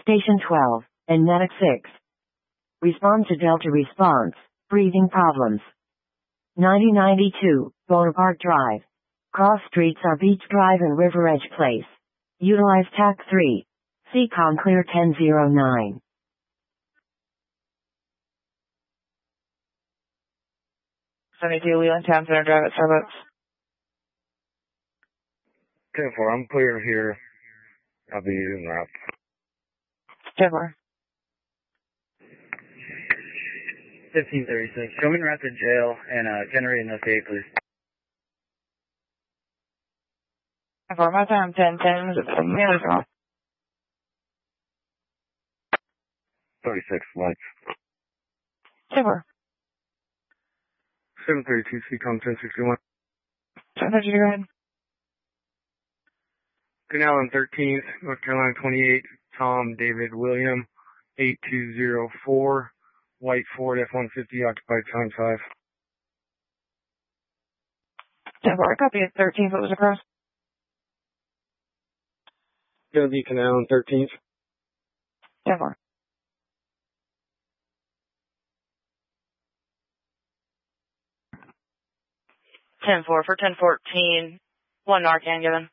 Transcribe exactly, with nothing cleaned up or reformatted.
Station twelve, and Medic six. Respond to Delta response. Breathing problems. ninety ninety-two, Boulevard Drive. Cross streets are Beach Drive and River Edge Place. Utilize T A C three. C COM clear ten oh nine. seventy-two Leland Town Center Drive at Starbucks. ten four, I'm clear here. I'll be using route. ten four. fifteen thirty-six. Show me route to jail and uh, generate an S A, please. ten four, my time ten ten. Is it the thirty-six, lights. ten four. seven thirty-two, C COM ten sixty-one. seven thirty-two, go ahead. Canal and thirteenth, North Carolina twenty-eight, Tom David William, eight two zero four, White Ford F one fifty, occupied time five. ten four, copy at thirteenth, what was across? Gonna be Canal and thirteenth. ten four. ten four for ten fourteen, one Narcan given.